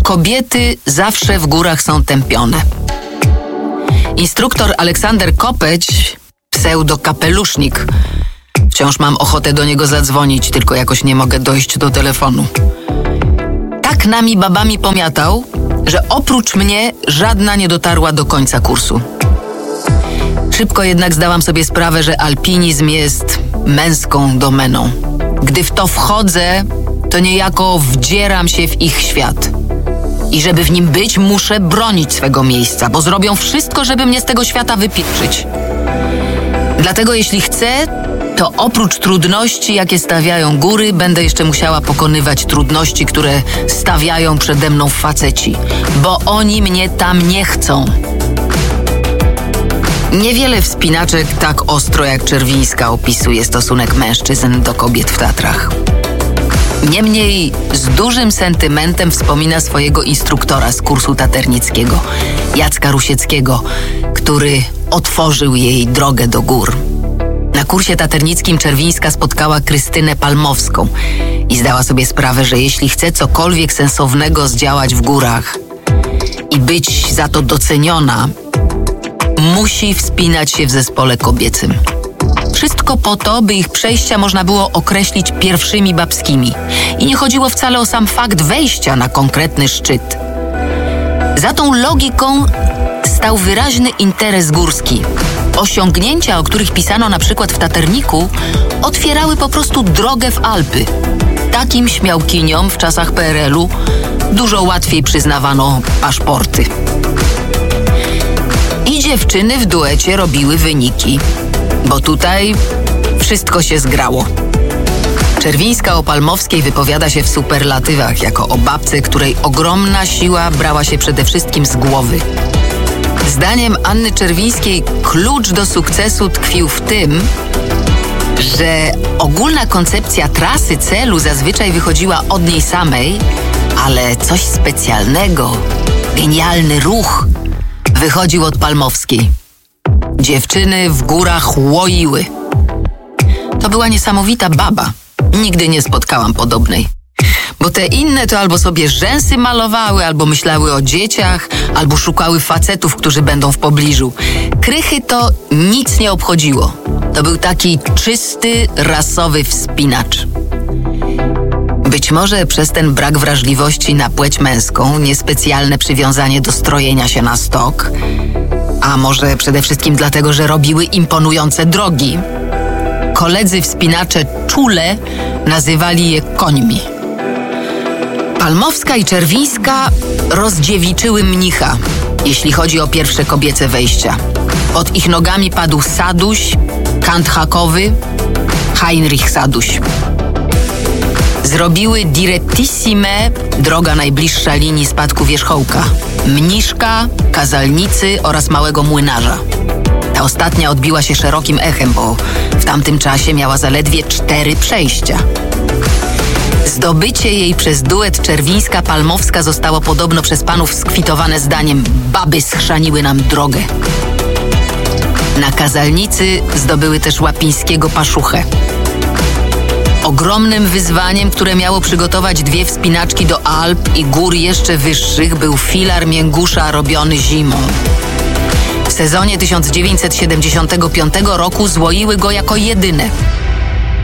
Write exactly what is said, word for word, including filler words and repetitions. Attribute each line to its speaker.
Speaker 1: kobiety zawsze w górach są tępione. Instruktor Aleksander Kopeć, pseudo kapelusznik. Wciąż mam ochotę do niego zadzwonić, tylko jakoś nie mogę dojść do telefonu. Tak nami babami pomiatał, że oprócz mnie żadna nie dotarła do końca kursu. Szybko jednak zdałam sobie sprawę, że alpinizm jest męską domeną. Gdy w to wchodzę, to niejako wdzieram się w ich świat. I żeby w nim być, muszę bronić swego miejsca, bo zrobią wszystko, żeby mnie z tego świata wypieprzyć. Dlatego jeśli chcę, to oprócz trudności, jakie stawiają góry, będę jeszcze musiała pokonywać trudności, które stawiają przede mną faceci, bo oni mnie tam nie chcą. Niewiele wspinaczek tak ostro jak Czerwińska opisuje stosunek mężczyzn do kobiet w Tatrach. Niemniej z dużym sentymentem wspomina swojego instruktora z kursu taternickiego, Jacka Rusieckiego, który otworzył jej drogę do gór. Na kursie taternickim Czerwińska spotkała Krystynę Palmowską i zdała sobie sprawę, że jeśli chce cokolwiek sensownego zdziałać w górach i być za to doceniona, musi wspinać się w zespole kobiecym. Wszystko po to, by ich przejścia można było określić pierwszymi babskimi. I nie chodziło wcale o sam fakt wejścia na konkretny szczyt. Za tą logiką stał wyraźny interes górski. Osiągnięcia, o których pisano na przykład w Taterniku, otwierały po prostu drogę w Alpy. Takim śmiałkiniom w czasach P R L u dużo łatwiej przyznawano paszporty. I dziewczyny w duecie robiły wyniki, bo tutaj wszystko się zgrało. Czerwińska o Palmowskiej wypowiada się w superlatywach, jako o babce, której ogromna siła brała się przede wszystkim z głowy. Zdaniem Anny Czerwińskiej klucz do sukcesu tkwił w tym, że ogólna koncepcja trasy celu zazwyczaj wychodziła od niej samej, ale coś specjalnego, genialny ruch wychodził od Palmowskiej. Dziewczyny w górach łoiły. To była niesamowita baba. Nigdy nie spotkałam podobnej. Bo te inne to albo sobie rzęsy malowały, albo myślały o dzieciach, albo szukały facetów, którzy będą w pobliżu. Krychy to nic nie obchodziło. To był taki czysty, rasowy wspinacz. Być może przez ten brak wrażliwości na płeć męską, niespecjalne przywiązanie do strojenia się na stok, a może przede wszystkim dlatego, że robiły imponujące drogi, koledzy wspinacze czule nazywali je końmi. Palmowska i Czerwińska rozdziewiczyły mnicha, jeśli chodzi o pierwsze kobiece wejścia. Pod ich nogami padł Saduś, Kant Hakowy, Heinrich Saduś. Zrobiły direttissime, droga najbliższa linii spadku wierzchołka, Mniszka, Kazalnicy oraz Małego Młynarza. Ta ostatnia odbiła się szerokim echem, bo w tamtym czasie miała zaledwie cztery przejścia. Zdobycie jej przez duet Czerwińska-Palmowska zostało podobno przez panów skwitowane zdaniem: baby schrzaniły nam drogę. Na Kazalnicy zdobyły też Łapińskiego Paszuchę. Ogromnym wyzwaniem, które miało przygotować dwie wspinaczki do Alp i gór jeszcze wyższych, był filar Mięgusza robiony zimą. W sezonie tysiąc dziewięćset siedemdziesiątego piątego roku złoiły go jako jedyne.